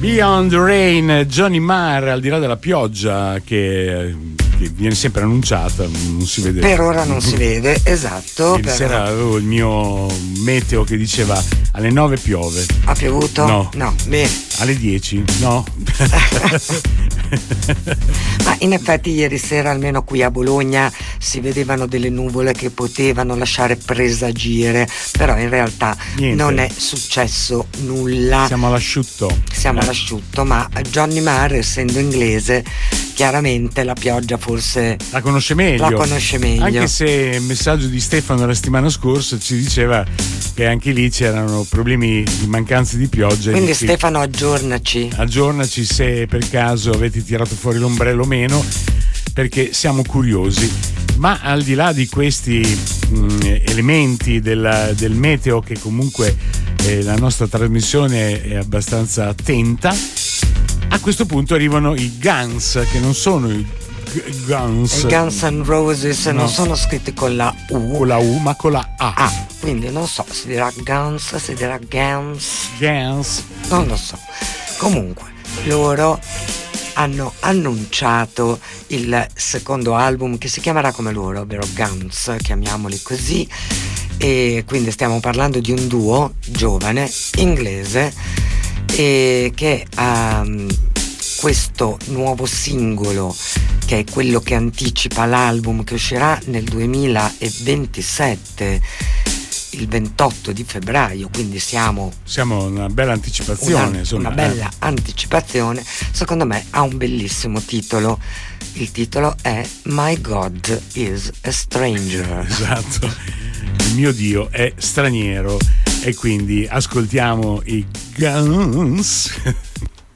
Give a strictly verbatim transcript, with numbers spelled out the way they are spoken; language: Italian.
Beyond the Rain, Johnny Marr, al di là della pioggia che, che viene sempre annunciata, non si vede. Per ora non si vede, esatto. Ieri sera avevo il mio meteo che diceva alle nove piove. Ha piovuto? No. No, bene. Alle dieci? No. Ma in effetti ieri sera almeno qui a Bologna si vedevano delle nuvole che potevano lasciare presagire, però in realtà Niente. Non è successo nulla. Siamo all'asciutto. Siamo eh. all'asciutto, ma Johnny Marr, essendo inglese, chiaramente la pioggia forse la conosce meglio. La conosce meglio. Anche se il messaggio di Stefano la settimana scorsa ci diceva che anche lì c'erano problemi di mancanza di pioggia. Quindi di Stefano, aggiornaci. Aggiornaci se per caso avete tirato fuori l'ombrello o meno, perché siamo curiosi. Ma al di là di questi mh, elementi della, del meteo, che comunque eh, la nostra trasmissione è abbastanza attenta, a questo punto arrivano i Guns, che non sono i Guns. I Guns N' Roses, no. Non sono scritti con la U. Con la U, ma con la A. Ah, quindi non so, si dirà Guns, si dirà Guns. Guns. Non lo so. Comunque, loro hanno annunciato il secondo album che si chiamerà come loro, ovvero Guns, chiamiamoli così, e quindi stiamo parlando di un duo giovane inglese e che ha um, questo nuovo singolo, che è quello che anticipa l'album che uscirà nel duemilaventisette, il ventotto di febbraio, quindi siamo siamo una bella anticipazione, una, insomma, una bella eh. anticipazione. Secondo me ha un bellissimo titolo. Il titolo è My God is a Stranger. Esatto, il mio Dio è straniero, e quindi ascoltiamo i Guns.